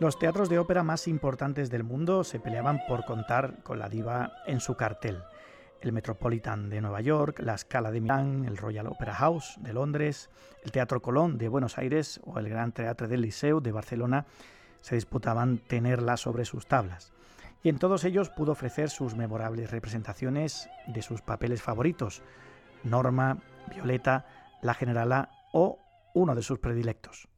Los teatros de ópera más importantes del mundo se peleaban por contar con la diva en su cartel. El Metropolitan de Nueva York, la Scala de Milán, el Royal Opera House de Londres, el Teatro Colón de Buenos Aires o el Gran Teatre del Liceu de Barcelona se disputaban tenerla sobre sus tablas. Y en todos ellos pudo ofrecer sus memorables representaciones de sus papeles favoritos, Norma, Violeta, la Generala o uno de sus predilectos.